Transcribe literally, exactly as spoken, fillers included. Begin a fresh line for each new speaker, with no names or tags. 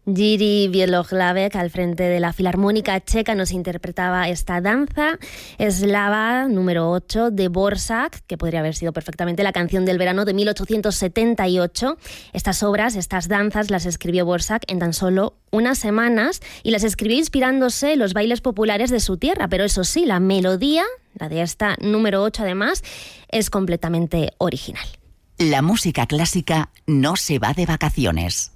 Jiří Bělohlavek, al frente de la Filarmónica Checa, nos interpretaba esta danza eslava número ocho de Dvořák, que podría haber sido perfectamente la canción del verano de mil ochocientos setenta y ocho. Estas obras, estas danzas, las escribió Dvořák en tan solo unas semanas y las escribió inspirándose en los bailes populares de su tierra, pero eso sí, la melodía, la de esta número ocho además, es completamente original.
La música clásica no se va de vacaciones.